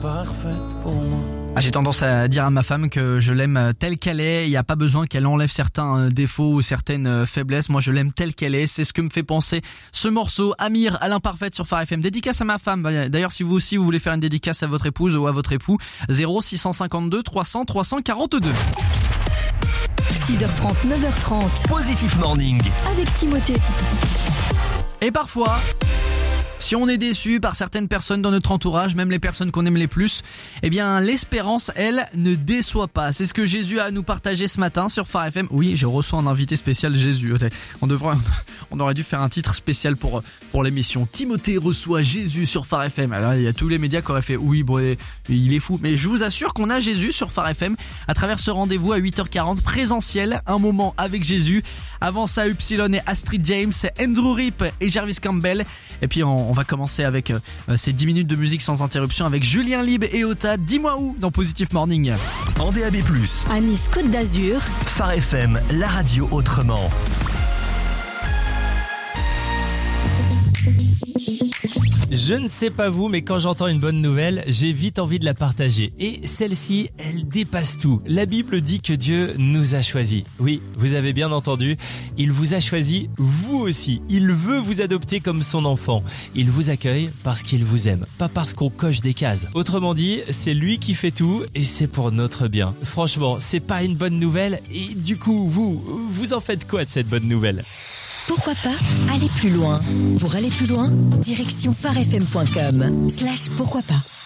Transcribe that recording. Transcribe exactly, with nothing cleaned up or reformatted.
parfaite pour moi. Ah, j'ai tendance à dire à ma femme que je l'aime telle qu'elle est. Il n'y a pas besoin qu'elle enlève certains défauts ou certaines faiblesses. Moi, je l'aime telle qu'elle est. C'est ce que me fait penser ce morceau. Amir à l'imparfaite sur Phare F M. Dédicace à ma femme. D'ailleurs, si vous aussi vous voulez faire une dédicace à votre épouse ou à votre époux, zéro six cent cinquante-deux trois cents trois cent quarante-deux. six heures trente, neuf heures trente. Positif Morning. Avec Timothée. Et parfois, si on est déçu par certaines personnes dans notre entourage, même les personnes qu'on aime les plus, eh bien l'espérance, elle, ne déçoit pas. C'est ce que Jésus a à nous partager ce matin sur Phare F M. Oui, je reçois un invité spécial Jésus. On devrait, on aurait dû faire un titre spécial pour pour l'émission. Timothée reçoit Jésus sur Phare F M. Alors il y a tous les médias qui auraient fait oui, bon, il est fou. Mais je vous assure qu'on a Jésus sur Phare F M à travers ce rendez-vous à huit heures quarante présentiel, un moment avec Jésus. Avant ça, Upsilon et Astrid James, Andrew Rip et Jarvis Campbell. Et puis on, on va commencer avec euh, ces dix minutes de musique sans interruption avec Julien Lib et Ota. Dis-moi où dans Positif Morning. En D A B plus, À Nice, Côte d'Azur. Phare F M, la radio autrement. Je ne sais pas vous, mais quand j'entends une bonne nouvelle, j'ai vite envie de la partager. Et celle-ci, elle dépasse tout. La Bible dit que Dieu nous a choisis. Oui, vous avez bien entendu, il vous a choisi, vous aussi. Il veut vous adopter comme son enfant. Il vous accueille parce qu'il vous aime, pas parce qu'on coche des cases. Autrement dit, c'est lui qui fait tout et c'est pour notre bien. Franchement, c'est pas une bonne nouvelle et du coup, vous, vous en faites quoi de cette bonne nouvelle ? Pourquoi pas aller plus loin? Pour aller plus loin, direction pharefm point com slash pourquoi pas.